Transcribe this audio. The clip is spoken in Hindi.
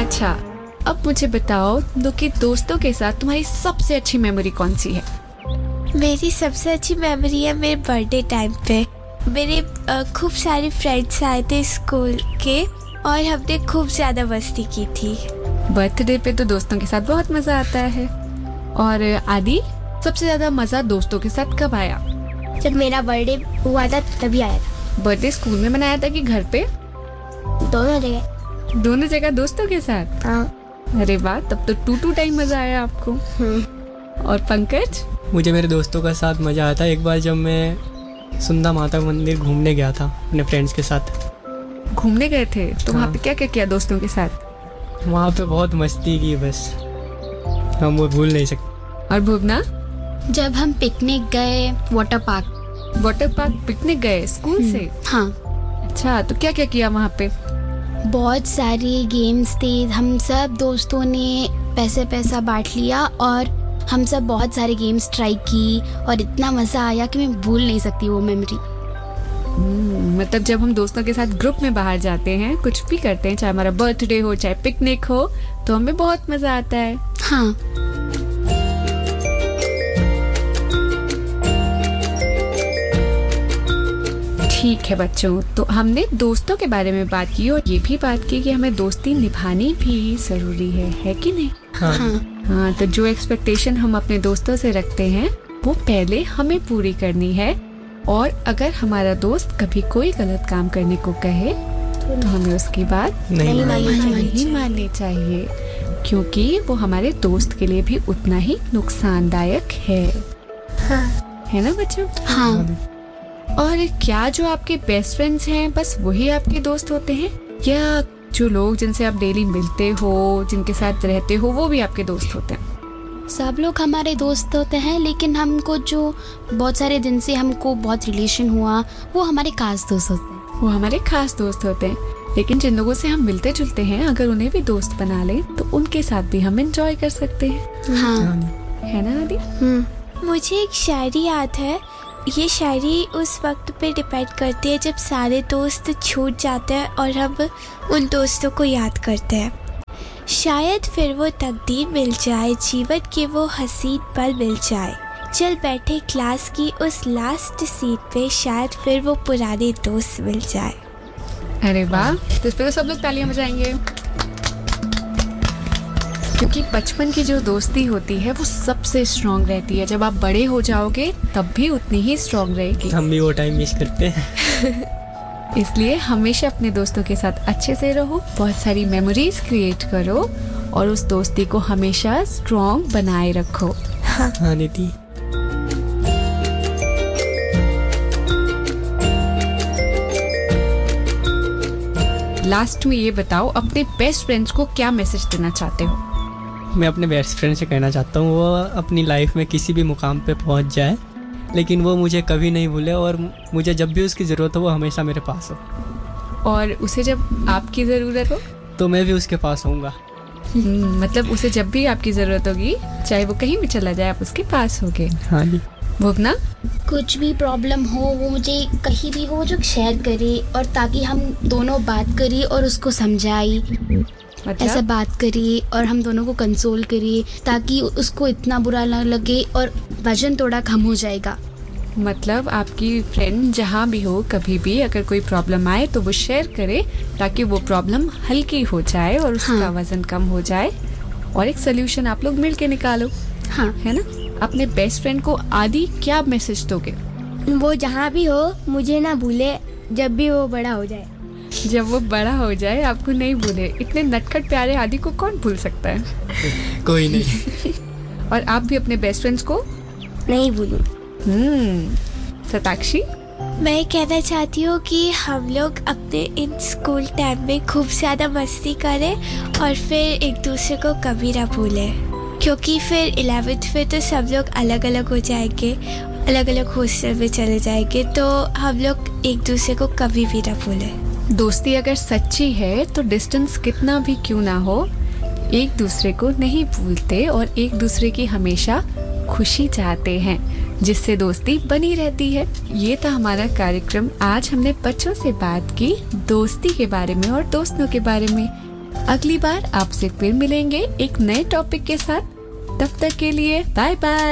अच्छा, अब मुझे बताओ कि दोस्तों के साथ तुम्हारी सबसे अच्छी मेमोरी कौन सी है? मेरी सबसे अच्छी मेमोरी है मेरे बर्थडे टाइम पे। मेरे खूब सारे फ्रेंड्स आए थे स्कूल के और हमने खूब ज़्यादा मस्ती की थी। बर्थडे पे तो दोस्तों के साथ बहुत मजा आता है। और आदि, सबसे ज्यादा मजा दोस्तों के साथ कब आया? जब मेरा बर्थडे हुआ था तभी आया था। बर्थडे स्कूल में मनाया था कि घर पे? दोनों जगह। दोनों जगह दोस्तों के साथ? हाँ। अरे वाह, तब तो टू टाइम मजा आया आपको। और पंकज? मुझे मेरे दोस्तों का साथ मजा आया था। एक बार जब मैं सुंदर माता मंदिर घूमने गया था अपने फ्रेंड्स के साथ। घूमने गए थे तो हाँ। वहाँ पे क्या क्या किया दोस्तों के साथ? वहाँ पे बहुत मस्ती की, बस हम वो भूल नहीं सकते। और भुवना? जब हम पिकनिक गए वाटर पार्क पिकनिक गए स्कूल से? हाँ। अच्छा, तो क्या क्या किया वहाँ पे? बहुत सारी गेम्स थे। हम सब दोस्तों ने पैसा बांट लिया और हम सब बहुत सारे गेम्स ट्राई की और इतना मज़ा आया कि मैं भूल नहीं सकती वो मेमोरी। मतलब जब हम दोस्तों के साथ ग्रुप में बाहर जाते हैं, कुछ भी करते हैं, चाहे हमारा बर्थडे हो चाहे पिकनिक हो, तो हमें बहुत मजा आता है। हाँ। ठीक है बच्चों, तो हमने दोस्तों के बारे में बात की और ये भी बात की कि हमें दोस्ती निभानी भी जरूरी है कि नहीं? हाँ, तो जो एक्सपेक्टेशन हम अपने दोस्तों से रखते हैं वो पहले हमें पूरी करनी है। और अगर हमारा दोस्त कभी कोई गलत काम करने को कहे तो हमें उसकी बात नहीं माननी चाहिए, क्योंकि वो हमारे दोस्त के लिए भी उतना ही नुकसानदायक है। है ना बच्चों? हाँ। और क्या जो आपके बेस्ट फ्रेंड्स हैं बस वही आपके दोस्त होते हैं, या जो लोग जिनसे आप डेली मिलते हो, जिनके साथ रहते हो, वो भी आपके दोस्त होते हैं? सब लोग हमारे दोस्त होते हैं, लेकिन हमको जो बहुत सारे दिन से हमको बहुत रिलेशन हुआ वो हमारे खास दोस्त होते हैं। लेकिन जिन लोगों से हम मिलते जुलते हैं, अगर उन्हें भी दोस्त बना लें तो उनके साथ भी हम एंजॉय कर सकते हैं। हाँ। है ना आदि? मुझे एक शायरी याद है। ये शायरी उस वक्त पे डिपेंड करती है जब सारे दोस्त छूट जाते हैं और हम उन दोस्तों को याद करते हैं। शायद फिर वो तकदीर मिल जाए, जीवन के वो हसीन पल मिल जाए, चल बैठे क्लास की उस लास्ट सीट पे, शायद फिर वो पुराने दोस्त मिल जाए। अरे वाह, तो इस पे तो सब लोग तालियां बजाएंगे, क्योंकि बचपन की जो दोस्ती होती है वो सबसे स्ट्रांग रहती है। जब आप बड़े हो जाओगे तब भी उतनी ही स्ट्रांग रहेगी। हम भी वो टाइम मिस करते हैं। इसलिए हमेशा अपने दोस्तों के साथ अच्छे से रहो, बहुत सारी मेमोरीज क्रिएट करो और उस दोस्ती को हमेशा स्ट्रांग बनाए रखो। हाँ नीति। लास्ट में ये बताओ, अपने बेस्ट फ्रेंड्स को क्या मैसेज देना चाहते हो? मैं अपने बेस्ट फ्रेंड से कहना चाहता हूँ वो अपनी लाइफ में किसी भी मुकाम पे पहुँच जाए, लेकिन वो मुझे कभी नहीं भूले और मुझे जब भी उसकी ज़रूरत हो वो हमेशा मेरे पास हो। और उसे जब आपकी ज़रूरत हो तो मैं भी उसके पास होऊंगा। मतलब उसे जब भी आपकी ज़रूरत होगी, चाहे वो कहीं भी चला जाए, आप उसके पास होगे। हाँ जी। भुवना? कुछ भी प्रॉब्लम हो वो मुझे कहीं भी हो जो शेयर करे, और ताकि हम दोनों बात करिए और उसको समझाई, ऐसा बात करिए और हम दोनों को कंसोल करिए ताकि उसको इतना बुरा ना लगे और वजन थोड़ा कम हो जाएगा। मतलब आपकी फ्रेंड जहाँ भी हो, कभी भी अगर कोई प्रॉब्लम आए तो वो शेयर करे ताकि वो प्रॉब्लम हल्की हो जाए और उसका वजन कम हो जाए और एक सोल्यूशन आप लोग मिल के निकालो। हाँ, है ना? अपने बेस्ट फ्रेंड को आदि क्या मैसेज दोगे? वो जहाँ भी हो मुझे ना भूले, जब भी वो बड़ा हो जाए। जब वो बड़ा हो जाए आपको नहीं भूले। इतने नटखट प्यारे आदि को कौन भूल सकता है? कोई नहीं। और आप भी अपने बेस्ट फ्रेंड्स को नहीं भूलूं। सताक्षी? मैं कहना चाहती हूँ कि हम लोग अपने इन स्कूल टाइम में खूब ज़्यादा मस्ती करें और फिर एक दूसरे को कभी ना भूलें, क्योंकि फिर 11th में तो सब लोग अलग अलग हो जाएंगे, अलग अलग हॉस्टल में चले जाएंगे, तो हम लोग एक दूसरे को कभी भी ना भूलें। दोस्ती अगर सच्ची है तो डिस्टेंस कितना भी क्यों ना हो, एक दूसरे को नहीं भूलते और एक दूसरे की हमेशा खुशी चाहते हैं, जिससे दोस्ती बनी रहती है। ये था हमारा कार्यक्रम। आज हमने बच्चों से बात की दोस्ती के बारे में और दोस्तों के बारे में। अगली बार आपसे फिर मिलेंगे एक नए टॉपिक के साथ। तब तक के लिए बाय बाय।